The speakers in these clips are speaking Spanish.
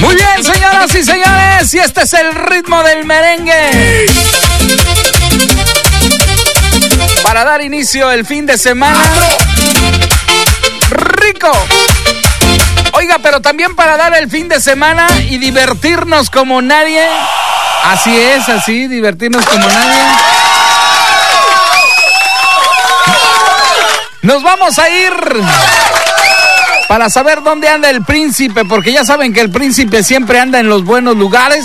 Muy bien, señoras y señores, y este es el ritmo del merengue. Para dar inicio el fin de semana. Rico. Oiga, pero también para dar el fin de semana y divertirnos como nadie. Así es, así, divertirnos como nadie. Nos vamos a ir para saber dónde anda el príncipe, porque ya saben que el príncipe siempre anda en los buenos lugares.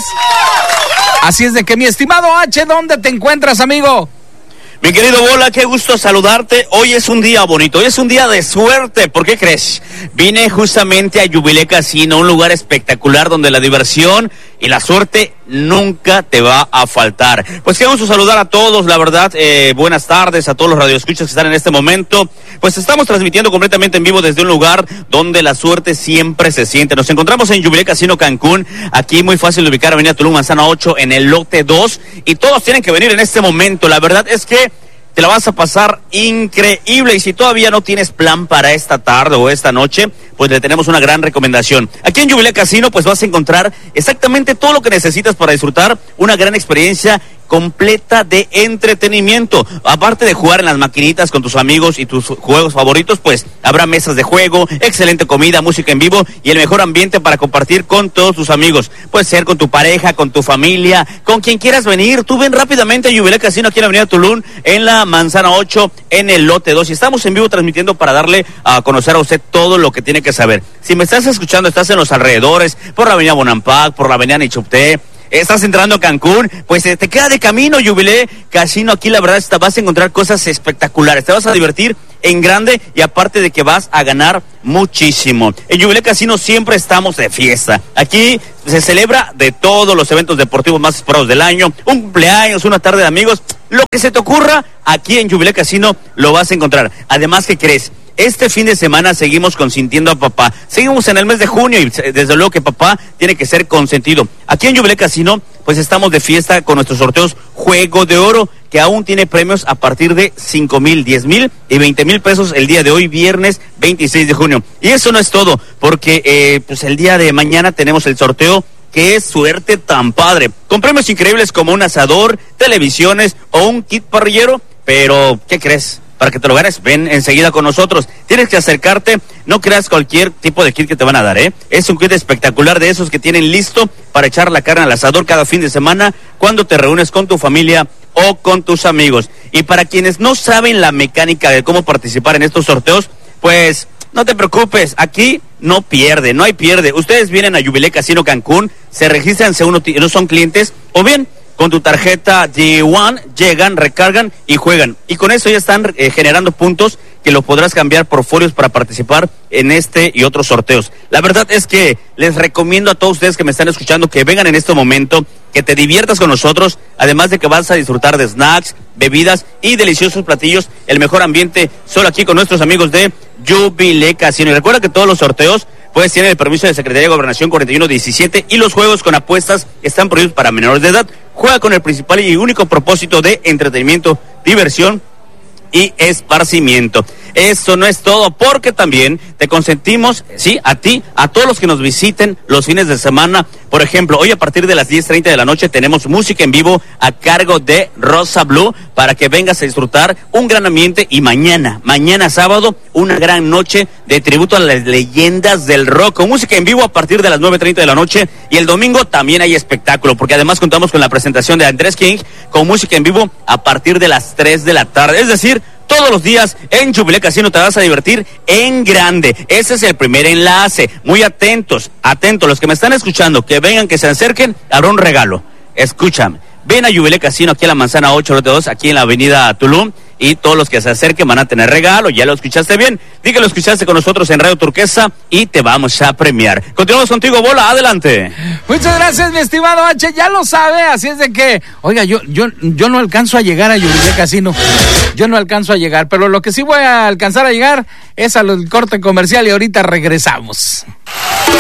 Así es de que, mi estimado H, ¿dónde te encuentras, amigo? Mi querido Bola, qué gusto saludarte. Hoy es un día bonito, hoy es un día de suerte. ¿Por qué crees? Vine justamente a Jubilee Casino, un lugar espectacular donde la diversión y la suerte nunca te va a faltar. Pues queremos saludar a todos, la verdad, buenas tardes a todos los radioescuchas que están en este momento. Pues estamos transmitiendo completamente en vivo desde un lugar donde la suerte siempre se siente. Nos encontramos en Jubilee Casino Cancún, aquí muy fácil de ubicar, Avenida Tulum, Manzana 8, en el lote 2, y todos tienen que venir en este momento. La verdad es que te la vas a pasar increíble, y si todavía no tienes plan para esta tarde o esta noche, pues le tenemos una gran recomendación. Aquí en Jubilee Casino pues vas a encontrar exactamente todo lo que necesitas para disfrutar una gran experiencia completa de entretenimiento. Aparte de jugar en las maquinitas con tus amigos y tus juegos favoritos, pues habrá mesas de juego, excelente comida, música en vivo y el mejor ambiente para compartir con todos tus amigos. Puede ser con tu pareja, con tu familia, con quien quieras venir. Tú ven rápidamente a Jubilee Casino aquí en la Avenida Tulum, en la Manzana 8, en el lote 2. Y estamos en vivo transmitiendo para darle a conocer a usted todo lo que tiene que saber. Si me estás escuchando, estás en los alrededores, por la Avenida Bonampak, por la Avenida Nichupté, estás entrando a Cancún, pues te queda de camino Jubilee Casino. Aquí la verdad vas a encontrar cosas espectaculares, te vas a divertir en grande y aparte de que vas a ganar muchísimo. En Jubilee Casino siempre estamos de fiesta. Aquí se celebra de todos los eventos deportivos más esperados del año, un cumpleaños, una tarde de amigos, lo que se te ocurra, aquí en Jubilee Casino lo vas a encontrar. Además, ¿qué crees? Este fin de semana seguimos consintiendo a papá. Seguimos en el mes de junio y desde luego que papá tiene que ser consentido. Aquí en Jubilee Casino, pues estamos de fiesta con nuestros sorteos Juego de Oro, que aún tiene premios a partir de 5,000, 10,000 y 20,000 pesos el día de hoy, viernes 26 de junio. Y eso no es todo, porque pues el día de mañana tenemos el sorteo que es Suerte Tan Padre, con premios increíbles como un asador, televisiones o un kit parrillero. Pero, ¿qué crees? Para que te lo ganes, ven enseguida con nosotros. Tienes que acercarte, no creas cualquier tipo de kit que te van a dar, ¿eh? Es un kit espectacular de esos que tienen listo para echar la carne al asador cada fin de semana cuando te reúnes con tu familia o con tus amigos. Y para quienes no saben la mecánica de cómo participar en estos sorteos, pues no te preocupes, aquí no pierde, no hay pierde. Ustedes vienen a Jubilee Casino Cancún, se registran si uno no son clientes, o bien con tu tarjeta G1 llegan, recargan y juegan. Y con eso ya están generando puntos que lo podrás cambiar por folios para participar en este y otros sorteos. La verdad es que les recomiendo a todos ustedes que me están escuchando que vengan en este momento, que te diviertas con nosotros, además de que vas a disfrutar de snacks, bebidas y deliciosos platillos, el mejor ambiente solo aquí con nuestros amigos de Jubilee Casino. Y recuerda que todos los sorteos pues tienen el permiso de Secretaría de Gobernación 4117 y los juegos con apuestas están prohibidos para menores de edad. Juega con el principal y único propósito de entretenimiento, diversión y esparcimiento. Eso no es todo, porque también te consentimos, sí, a ti, a todos los que nos visiten los fines de semana. Por ejemplo, hoy a partir de las 10:30 de la noche tenemos música en vivo a cargo de Rosa Blue para que vengas a disfrutar un gran ambiente. Y mañana sábado, una gran noche de tributo a las leyendas del rock, con música en vivo a partir de las 9:30 de la noche. Y el domingo también hay espectáculo, porque además contamos con la presentación de Andrés King con música en vivo a partir de las 3 de la tarde. Es decir, todos los días en Jubilee Casino te vas a divertir en grande. Ese es el primer enlace. Muy atentos los que me están escuchando, que vengan, que se acerquen, habrá un regalo. Escúchame, ven a Jubilee Casino aquí en la Manzana 8, lote 2, aquí en la Avenida Tulum, y todos los que se acerquen van a tener regalo. Ya lo escuchaste bien, di que lo escuchaste con nosotros en Radio Turquesa y te vamos a premiar. Continuamos contigo, Bola, adelante. Muchas gracias, mi estimado H, ya lo sabe, así es de que, oiga, yo no alcanzo a llegar a Jubilee Casino, yo no alcanzo a llegar, pero lo que sí voy a alcanzar a llegar es al corte comercial y ahorita regresamos.